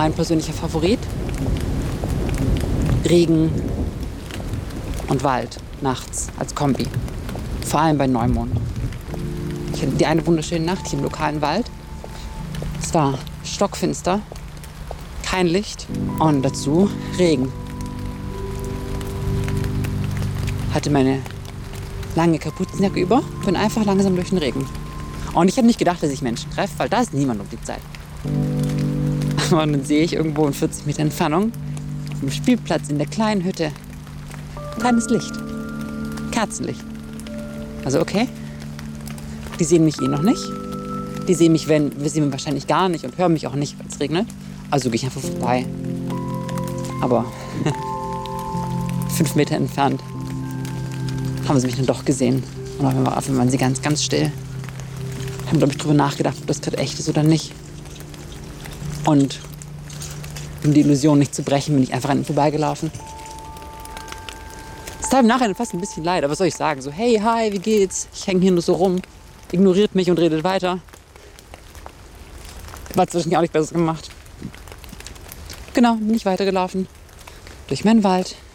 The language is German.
Mein persönlicher Favorit: Regen und Wald nachts als Kombi. Vor allem bei Neumond. Ich hatte die eine wunderschöne Nacht hier im lokalen Wald. Es war stockfinster, kein Licht und dazu Regen. Hatte meine lange Kapuzenjacke über, bin einfach langsam durch den Regen. Und ich habe nicht gedacht, dass ich Menschen treffe, weil da ist niemand um die Zeit. Aber dann sehe ich irgendwo in 40 Meter Entfernung, auf dem Spielplatz in der kleinen Hütte, kleines Licht, Kerzenlicht. Also okay, die sehen mich noch nicht. Die sehen mich, wahrscheinlich gar nicht und hören mich auch nicht, wenn es regnet. Also gehe ich einfach vorbei. Aber 5 Meter entfernt haben sie mich dann doch gesehen. Und auf einmal waren sie ganz, ganz still. Haben, glaube ich, drüber nachgedacht, ob das gerade echt ist oder nicht. Und um die Illusion nicht zu brechen, bin ich einfach an ihnen vorbeigelaufen. Es tat im Nachhinein fast ein bisschen leid, aber was soll ich sagen? So, hey, hi, wie geht's? Ich hänge hier nur so rum. Ignoriert mich und redet weiter. War zwischendurch auch nicht besser gemacht. Genau, bin ich weitergelaufen. Durch meinen Wald.